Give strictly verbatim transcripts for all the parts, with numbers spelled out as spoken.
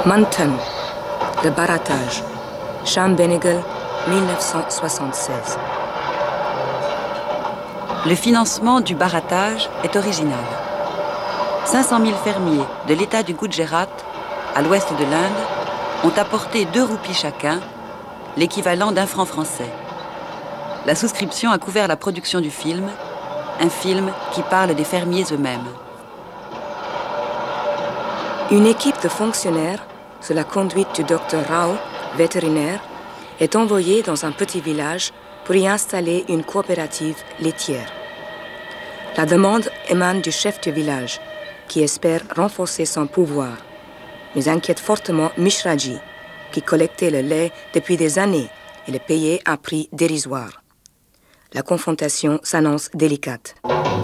Manton, le barattage, Chambeneguel, mille neuf cent soixante-seize. Le financement du barattage est original. cinq cent mille fermiers de l'État du Gujarat, à l'ouest de l'Inde, ont apporté deux roupies chacun, l'équivalent d'un franc français. La souscription a couvert la production du film, un film qui parle des fermiers eux-mêmes. Une équipe de fonctionnaires, sous la conduite du docteur Rao, vétérinaire, est envoyée dans un petit village pour y installer une coopérative laitière. La demande émane du chef du village, qui espère renforcer son pouvoir, mais inquiète fortement Mishraji, qui collectait le lait depuis des années et le payait à prix dérisoire. La confrontation s'annonce délicate.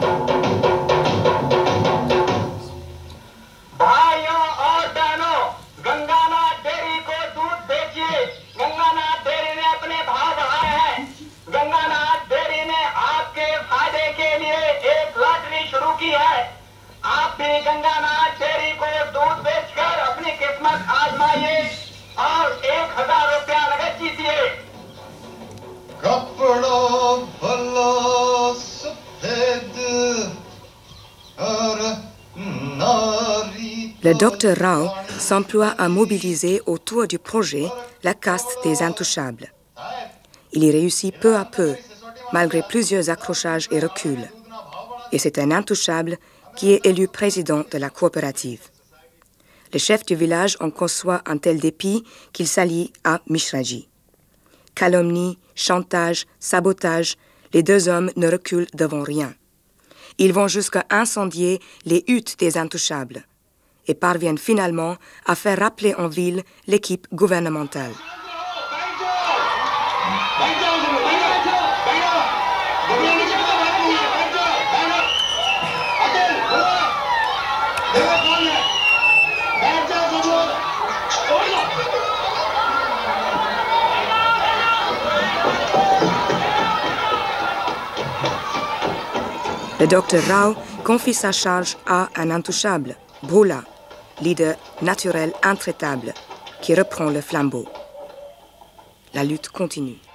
Le docteur Rao s'emploie à mobiliser autour du projet la caste des intouchables. Il y réussit peu à peu, malgré plusieurs accrochages et reculs. Et c'est un intouchable qui est élu président de la coopérative. Le chef du village en conçoit un tel dépit qu'il s'allie à Mishraji. Calomnie, chantage, sabotage, les deux hommes ne reculent devant rien. Ils vont jusqu'à incendier les huttes des intouchables et parviennent finalement à faire rappeler en ville l'équipe gouvernementale. Le docteur Rao confie sa charge à un intouchable, Bhola, leader naturel intraitable, qui reprend le flambeau. La lutte continue.